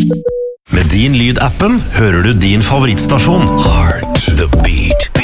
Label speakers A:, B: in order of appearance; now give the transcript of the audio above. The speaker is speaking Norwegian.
A: Med din Lyd-appen hører du din favorittstasjon. Heart the Beat.